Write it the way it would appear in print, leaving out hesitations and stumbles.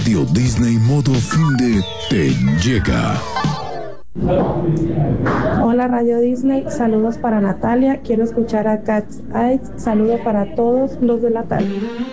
Radio Disney Modo Fin de te llega. Hola Radio Disney, saludos para Natalia, quiero escuchar a Cat's Eyes, saludo para todos los de la tarde.